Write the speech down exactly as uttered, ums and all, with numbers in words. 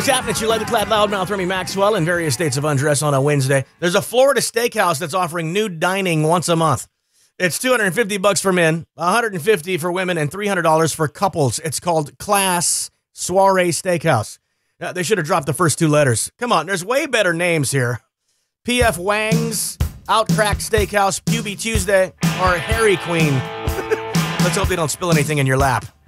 What's happening? It's your leather-clad loudmouth, Remy Maxwell, in various states of undress on a Wednesday. There's a Florida steakhouse that's offering nude dining once a month. It's two hundred fifty bucks for men, one hundred fifty for women, and three hundred dollars for couples. It's called Class Soiree Steakhouse. Uh, they should have dropped the first two letters. Come on, there's way better names here. P F Wang's, Outcrack Steakhouse, Q B Tuesday, or Harry Queen. Let's hope they don't spill anything in your lap.